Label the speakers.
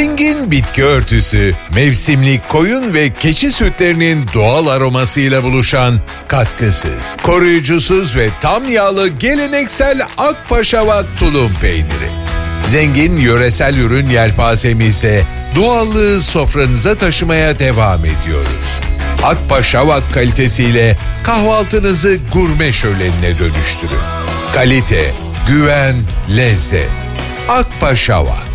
Speaker 1: Zengin bitki örtüsü, mevsimlik koyun ve keçi sütlerinin doğal aromasıyla buluşan katkısız, koruyucusuz ve tam yağlı geleneksel Akpaşavak tulum peyniri. Zengin yöresel ürün yelpazemizde doğallığı sofranıza taşımaya devam ediyoruz. Akpaşavak kalitesiyle kahvaltınızı gurme şölenine dönüştürün. Kalite, güven, lezzet. Akpaşavak.